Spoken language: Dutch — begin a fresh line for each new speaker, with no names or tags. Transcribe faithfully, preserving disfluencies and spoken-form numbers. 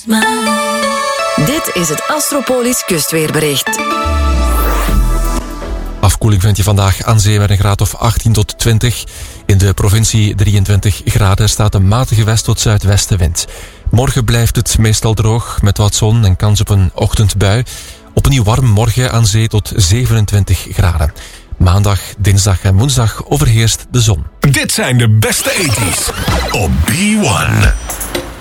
Dit is het Astropolis kustweerbericht.
Afkoeling vind je vandaag aan zee met een graad of achttien tot twintig. In de provincie drieëntwintig graden staat een matige west- tot zuidwestenwind. Morgen blijft het meestal droog met wat zon en kans op een ochtendbui. Opnieuw warm morgen aan zee tot zevenentwintig graden. Maandag, dinsdag en woensdag overheerst de zon.
Dit zijn de beste ethisch op B one.